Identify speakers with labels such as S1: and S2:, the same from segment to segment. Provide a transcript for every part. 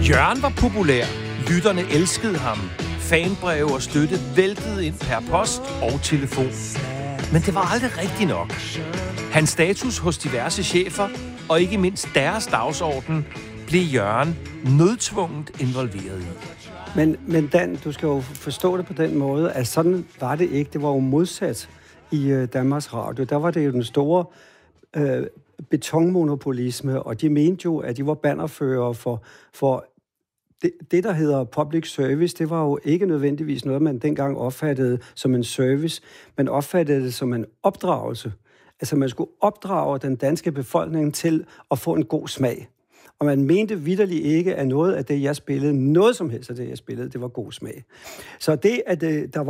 S1: Jørgen var populær. Lytterne elskede ham. Fanbreve og støtte væltede ind per post og telefon. Men det var aldrig rigtigt nok. Hans status hos diverse chefer, og ikke mindst deres dagsorden, blev Jørgen nødtvunget involveret i.
S2: Men Dan, du skal jo forstå det på den måde, at sådan var det ikke. Det var jo modsat i Danmarks Radio. Der var det jo den store betonmonopolisme, og de mente jo, at de var bannerførere for det, der hedder public service. Det var jo ikke nødvendigvis noget, man dengang opfattede som en service. Man opfattede det som en opdragelse. Altså, man skulle opdrage den danske befolkning til at få en god smag. Og man mente vitterligt ikke, at noget af det, jeg spillede, noget som helst af det, jeg spillede, det var god smag. Så det, at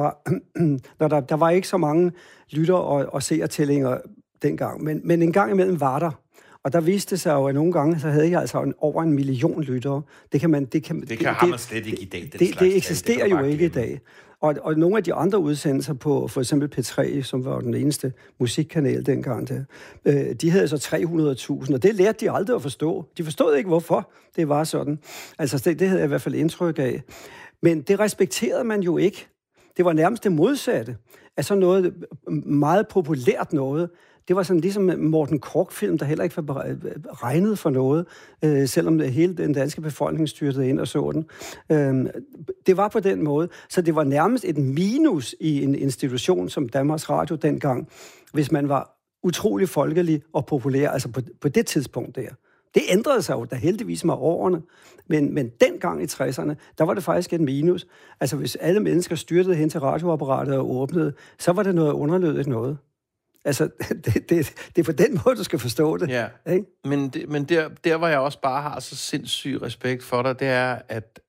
S2: der var ikke så mange lytter og seertællinger dengang, men en gang imellem var der. Og der viste sig jo, at nogle gange, så havde jeg altså over 1 million lyttere. Det har man
S1: slet ikke i dag.
S2: Det eksisterer jo ikke i dag. Og nogle af de andre udsendelser på for eksempel P3, som var den eneste musikkanal dengang, de havde så 300.000, og det lærte de aldrig at forstå. De forstod ikke, hvorfor det var sådan. Altså, det havde jeg i hvert fald indtryk af. Men det respekterede man jo ikke. Det var nærmest det modsatte. Altså noget meget populært noget. Det var sådan ligesom Morten Korch-film, der heller ikke var regnet for noget, selvom hele den danske befolkning styrtede ind og så den. Det var på den måde. Så det var nærmest et minus i en institution som Danmarks Radio dengang, hvis man var utrolig folkelig og populær, altså på det tidspunkt der. Det ændrede sig jo da heldigvis med årene, men dengang i 60'erne, der var det faktisk et minus. Altså hvis alle mennesker styrtede hen til radioapparatet og åbnede, så var det noget underlødigt noget. Altså, det er på den måde, du skal forstå det.
S3: Ja,
S2: ikke?
S3: Men der, hvor jeg også bare har så sindssyg respekt for dig, det er,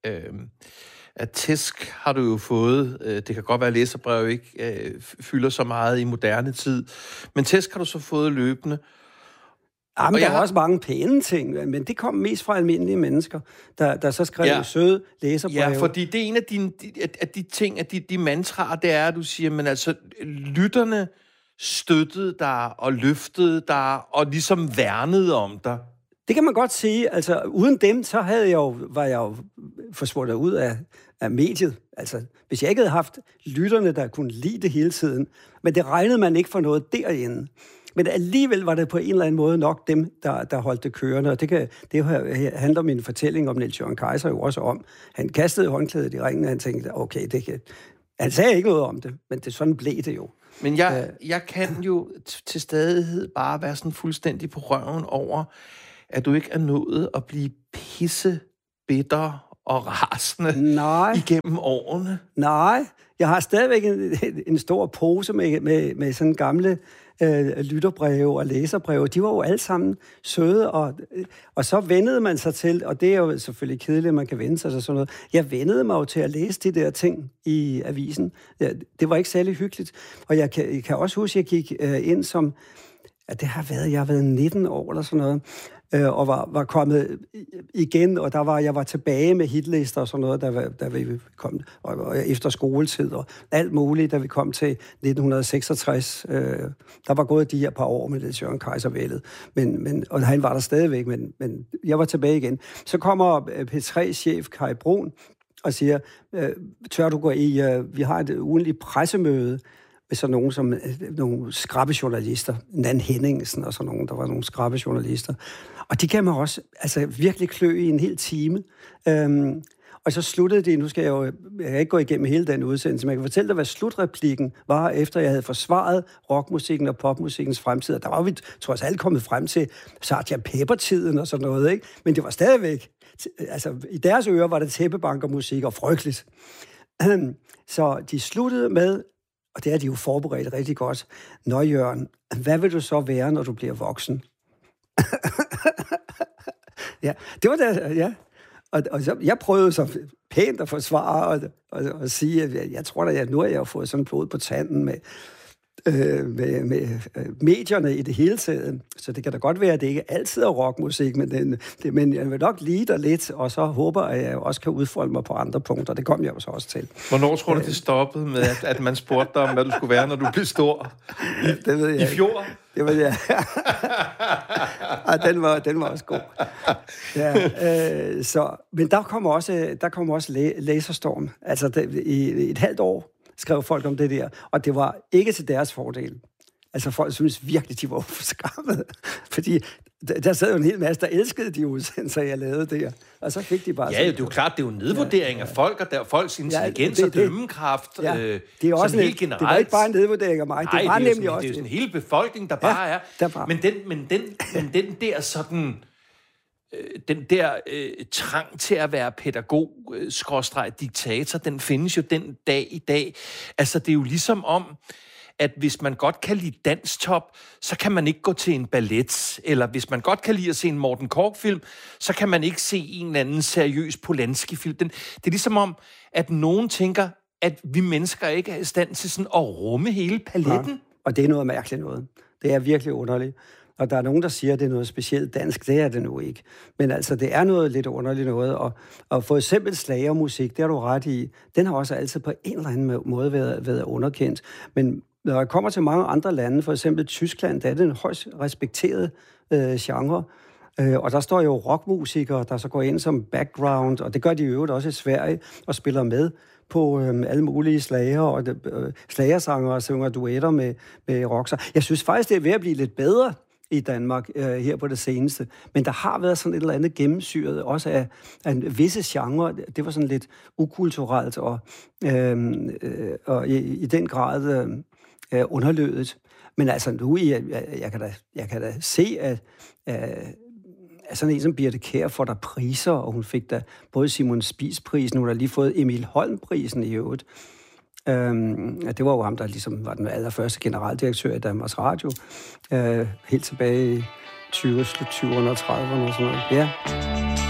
S3: at tæsk har du jo fået. Det kan godt være, at læserbrev ikke fylder så meget i moderne tid, men tæsk har du så fået løbende.
S2: Jamen, der er også mange pæne ting, men det kom mest fra almindelige mennesker, der så skrev søde læserbreve.
S3: Ja, fordi det er en af de ting, at de mantraer, det er, at du siger, men altså, lytterne støttede dig og løftede dig og ligesom værnede om dig.
S2: Det kan man godt sige. Altså, uden dem, så var jeg jo forsvundet ud af mediet. Altså, hvis jeg ikke havde haft lytterne, der kunne lide det hele tiden, men det regnede man ikke for noget derinde. Men alligevel var det på en eller anden måde nok dem, der holdt det kørende. Og det handler min fortælling om Niels Jørgen Kaiser jo også om. Han kastede håndklædet i ringen, og han tænkte, okay, han sagde ikke noget om det, men sådan blev det jo.
S3: Men jeg kan jo til stadighed bare være sådan fuldstændig på røven over, at du ikke er nået at blive pisse bitter og rasende igennem årene. Nej,
S2: jeg har stadigvæk en stor pose med sådan gamle lytterbreve og læserbreve. De var jo alle sammen søde, og så vendede man sig til, og det er jo selvfølgelig kedeligt, at man kan vende sig til sådan noget. Jeg vendede mig jo til at læse de der ting i avisen. Det var ikke særlig hyggeligt. Og jeg kan også huske, at jeg gik ind som, jeg har været 19 år eller sådan noget, og var kommet igen, og jeg var tilbage med hitlister og sådan noget, da vi kom, og efter skoletid og alt muligt, da vi kom til 1966. Der var gået de her par år med det Jørgen Kaiser-vældet, og han var der stadigvæk, men jeg var tilbage igen. Så kommer P3-chef Kai Brun og siger, tør du gå i, vi har et ugentligt pressemøde, med sådan nogen som nogle skrabbejournalister, Nan Henningsen og sådan nogen, der var nogle skrabbejournalister. Og de kan mig også virkelig klø i en hel time. Og så sluttede det, jeg kan ikke gå igennem hele den udsendelse, men jeg kan fortælle dig, hvad slutreplikken var, efter jeg havde forsvaret rockmusikken og popmusikkens fremtid. Og der var vi trods alt kommet frem til Sgt. Pepper-tiden og sådan noget, ikke? Men det var stadigvæk, i deres ører var det tæppebankermusik og frygteligt. Så de sluttede med, og det er de jo forberedt rigtig godt. Nå, Jørgen, hvad vil du så være, når du bliver voksen? Ja, det var det, ja. Og så, jeg prøvede så pænt at forsvare og sige, at jeg tror da, nu har jeg fået sådan blod på tanden med medierne i det hele taget. Så det kan da godt være, at det ikke altid er rockmusik, men jeg vil nok lide dig lidt, og så håber jeg, at jeg også kan udfolde mig på andre punkter. Det kom jeg jo så også til.
S3: Hvornår tror du, det stoppede med, at man spurgte dig om, hvad du skulle være, når du blev stor?
S2: Det ved jeg
S3: I fjor?
S2: Jamen, ja. Den var også god. Ja, men der kom også laserstorm. Altså, i et halvt år skrev folk om det der, og det var ikke til deres fordel. Altså, folk synes virkelig, de var uforskammede. Fordi der sad jo en hel masse, der elskede de udsendelser, jeg lavede der. Og så fik de bare...
S3: Ja, det er jo klart, det er jo en nedvurdering af folk, og der folks intelligens og dømmekraft.
S2: Ja, det er også helt generelt. Det var ikke bare en nedvurdering af mig.
S3: Nej,
S2: det var nemlig
S3: sådan,
S2: også...
S3: Det er jo sådan en hel befolkning, der bare er... Men den der sådan... Den der trang til at være pædagog, diktator, den findes jo den dag i dag. Altså, det er jo ligesom om... at hvis man godt kan lide danstop, så kan man ikke gå til en ballet. Eller hvis man godt kan lide at se en Morten Korch-film, så kan man ikke se en eller anden seriøs Polanski-film. Det er ligesom om, at nogen tænker, at vi mennesker ikke er i stand til sådan at rumme hele paletten.
S2: Ja, og det er noget mærkeligt noget. Det er virkelig underligt. Og der er nogen, der siger, at det er noget specielt dansk. Det er det nu ikke. Men altså, det er noget lidt underligt noget. Og for eksempel slagermusik, det har du ret i, den har også altid på en eller anden måde været underkendt. Men når jeg kommer til mange andre lande, for eksempel Tyskland, der er det en højst respekteret genre. Og der står jo rockmusikere, der så går ind som background, og det gør de i øvrigt også i Sverige, og spiller med på alle mulige slager og slagersanger og synger duetter med rockser. Jeg synes faktisk, det er ved at blive lidt bedre i Danmark her på det seneste. Men der har været sådan et eller andet gennemsyret, også af en visse genre. Det var sådan lidt ukulturelt og i den grad underlødet. Men altså nu, jeg kan da se, at sådan en som Birthe Kjær får der priser, og hun fik da både Simon Spies-prisen, hun har lige fået Emil Holm-prisen i øvrigt. Det var jo ham, der ligesom var den allerførste generaldirektør i Danmarks Radio, helt tilbage i 20'erne og 30'erne og sådan noget. Ja.